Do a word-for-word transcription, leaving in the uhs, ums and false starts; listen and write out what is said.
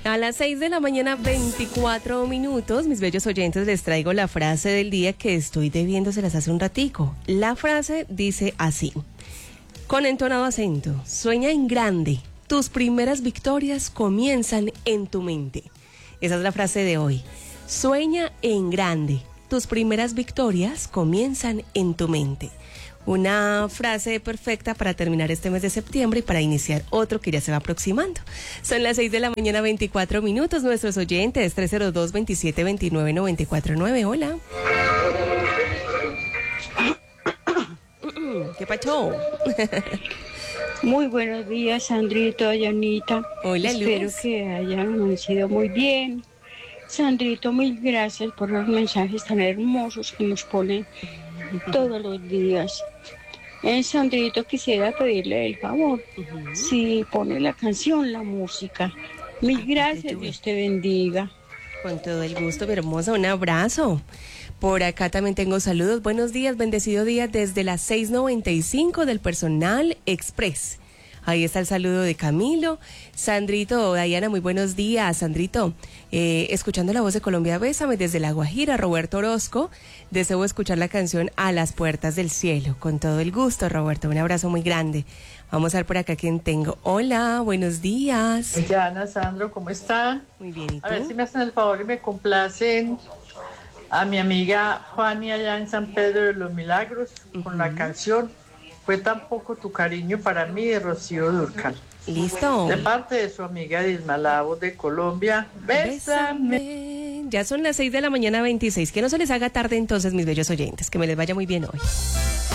A las seis de la mañana, veinticuatro minutos, mis bellos oyentes, les traigo la frase del día que estoy debiéndoselas hace un ratico. La frase dice así, con entonado acento: sueña en grande, tus primeras victorias comienzan en tu mente. Esa es la frase de hoy. Sueña en grande, tus primeras victorias comienzan en tu mente. Una frase perfecta para terminar este mes de septiembre y para iniciar otro que ya se va aproximando. Son las seis de la mañana, veinticuatro minutos. Nuestros oyentes, tres cero dos, veintisiete veintinueve, noventa y cuatro nueve. Hola. ¿Qué pacho? Muy buenos días, Sandrito, Dayanita. Hola, Luz. Espero que hayan amanecido muy bien. Sandrito, mil gracias por los mensajes tan hermosos que nos ponen todos los días. Eh, Sandrito, quisiera pedirle el favor, uh-huh. si pone la canción, la música. Mil ah, gracias, Dios te bendiga. Con todo el gusto, mi hermosa, un abrazo. Por acá también tengo saludos. Buenos días, bendecido día desde las seis noventa y cinco del Personal Express. Ahí está el saludo de Camilo. Sandrito, Dayana, muy buenos días. Sandrito, eh, escuchando la voz de Colombia, bésame desde La Guajira, Roberto Orozco. Deseo escuchar la canción A las puertas del cielo. Con todo el gusto, Roberto. Un abrazo muy grande. Vamos a ver por acá quién tengo. Hola, buenos días. Hola, Sandro, ¿cómo está? Muy bien, ¿y tú? A ver si me hacen el favor y me complacen a mi amiga Fanny allá en San Pedro de los Milagros, uh-huh. con la canción Fue tan poco tu cariño para mí, de Rocío Dúrcal. Listo. De parte de su amiga Dilma, la voz de Colombia. Bésame. Bésame. Ya son las seis de la mañana, veintiséis. Que no se les haga tarde entonces, mis bellos oyentes. Que me les vaya muy bien hoy.